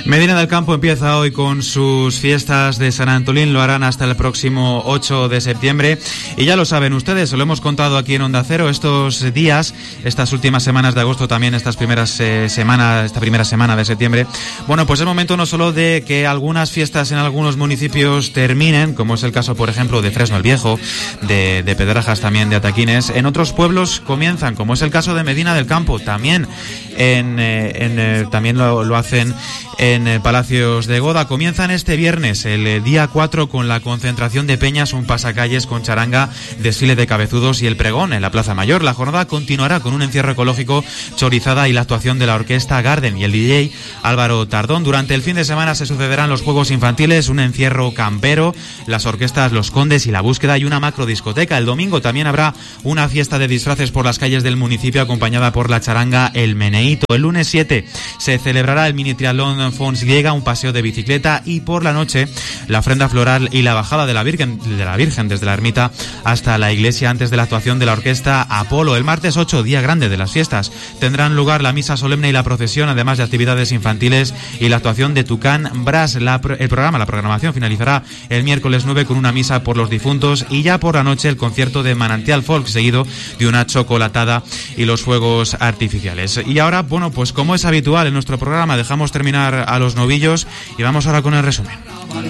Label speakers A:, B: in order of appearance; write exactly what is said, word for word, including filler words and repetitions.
A: Medina del Campo empieza hoy con sus fiestas de San Antolín, lo harán hasta el próximo ocho de septiembre y ya lo saben ustedes, lo hemos contado aquí en Onda Cero estos días, estas últimas semanas de agosto, también estas primeras eh, semanas, esta primera semana de septiembre. Bueno, pues es momento no solo de que algunas fiestas en algunos municipios terminen, como es el caso, por ejemplo, de Fresno el Viejo, de, de Pedrajas, también de Ataquines. En otros pueblos comienzan, como es el caso de Medina del Campo, también en, eh, en eh, también lo, lo hacen en eh, Palacios de Goda. Comienzan este viernes, el eh, día cuatro, con la concentración de peñas, un pasacalles con charanga, desfile de cabezudos y el pregón en la Plaza Mayor. La jornada continuará con un encierro ecológico, chorizada y la actuación de la orquesta Garden y el D J Álvaro Tardón. Durante el fin de semana se sucederán los juegos infantiles, un encierro campero, las orquestas Los Condes y La Búsqueda y una macro discoteca. El domingo también habrá una fiesta de disfraces por las calles del municipio acompañada por la charanga El Meneíto. El lunes siete se celebrará el mini triatlón Fons Griega, un paseo de bicicleta y por la noche la ofrenda floral y la bajada de la Virgen, de la Virgen desde la ermita hasta la iglesia antes de la actuación de la orquesta Apolo. El martes ocho, día grande de las fiestas, tendrán lugar la misa solemne y la procesión, además de actividades infantiles y la actuación de Tucán Brass. La, el programa, la programación finalizará el miércoles nueve con una misa por los difuntos y ya por la noche el concierto de Manantial Folk, seguido de una chocolatada y los fuegos artificiales. Y ahora, bueno, pues como es habitual en nuestro programa, dejamos terminar a los novillos y vamos ahora con el resumen.